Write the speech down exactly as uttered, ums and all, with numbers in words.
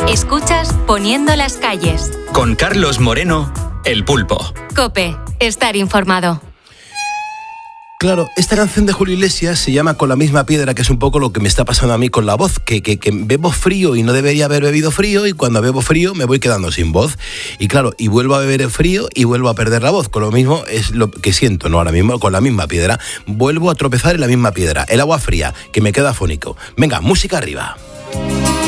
Escuchas Poniendo las calles. Con Carlos Moreno, El Pulpo. COPE, estar informado. Claro, esta canción de Julio Iglesias se llama Con la misma piedra, que es un poco lo que me está pasando a mí con la voz, que, que, que bebo frío y no debería haber bebido frío, y cuando bebo frío me voy quedando sin voz. Y claro, y vuelvo a beber frío y vuelvo a perder la voz. Con lo mismo es lo que siento, ¿no? Ahora mismo, con la misma piedra, vuelvo a tropezar en la misma piedra. El agua fría, que me queda afónico. Venga, música arriba.